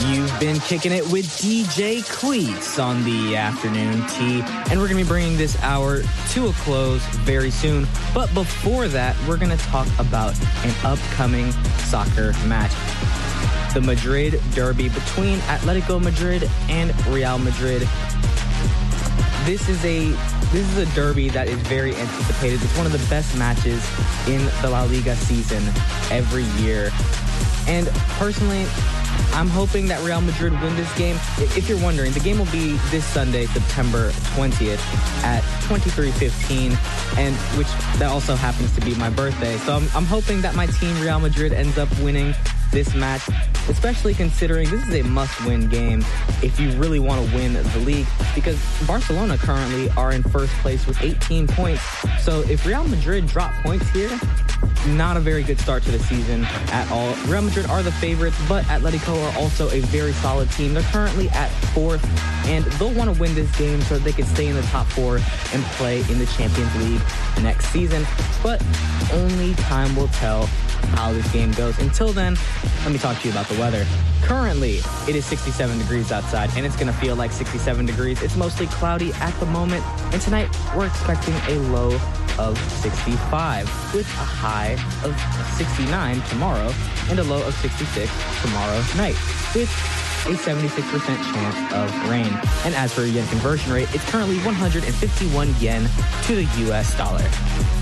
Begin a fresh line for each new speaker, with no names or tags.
You've been kicking it with DJ Cleats on the afternoon tea, and we're going to be bringing this hour to a close very soon. But before that, we're going to talk about an upcoming soccer match. The Madrid Derby between Atletico Madrid and Real Madrid. This is a derby that is very anticipated. It's one of the best matches in the La Liga season every year. And personally, I'm hoping that Real Madrid win this game. If you're wondering, the game will be this Sunday, September 20th at 23:15, and which that also happens to be my birthday. So I'm hoping that my team, Real Madrid, ends up winning this match, especially considering this is a must-win game if you really want to win the league, because Barcelona currently are in first place with 18 points. So if Real Madrid drop points here, not a very good start to the season at all. Real Madrid are the favorites, but Atletico are also a very solid team. They're currently at fourth, and they'll want to win this game so that they can stay in the top four and play in the Champions League next season. But only time will tell how this game goes. Until then, let me talk to you about the weather. Currently, it is 67 degrees outside, and it's going to feel like 67 degrees. It's mostly cloudy at the moment, and tonight we're expecting a low of 65 with a high of 69 tomorrow and a low of 66 tomorrow night with a 76% chance of rain. And as for yen conversion rate, it's currently 151 yen to the US dollar.